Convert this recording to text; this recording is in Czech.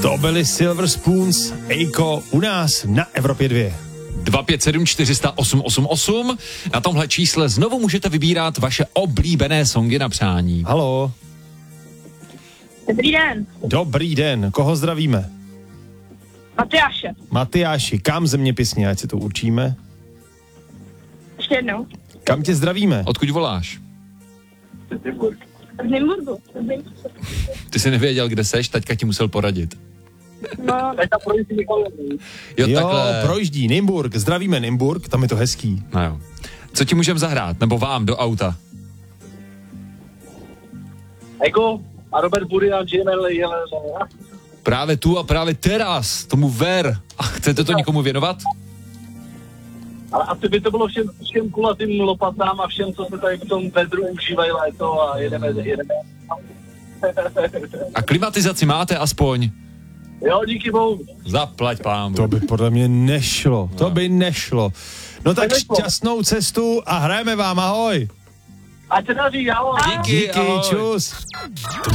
To byly Silver Spoons, Ejko u nás na Evropě 2. 257 400 888. Na tomhle čísle znovu můžete vybírat vaše oblíbené songy na přání. Haló. Dobrý den. Dobrý den, koho zdravíme? Matyáše. Matyáši, kam zeměpisně, ať si to určíme? Ještě jednou. Kam tě zdravíme? Odkud voláš? V Nymburku. Ty jsi nevěděl, kde seš, taťka ti musel poradit. No, Jo, Jo, takhle. projíždí Nymburk, zdravíme Nymburk, tam je to hezký. No jo. Co ti můžeme zahrát? Nebo vám do auta? Ego a Robert Bury a Jamel Jelen. Právě tu a právě teraz, tomu ver. A chcete to někomu věnovat? Ale asi by to bylo všem kulatým lopatám a všem, co se tady v tom vedru užívají léto a jedeme. A klimatizaci máte aspoň? Jo, díky bohu. Zaplať pámu. To by podle mě nešlo, to by nešlo. No tak šťastnou cestu a hrajeme vám, ahoj. Ať se daří, ahoj. Díky, ahoj. Čus.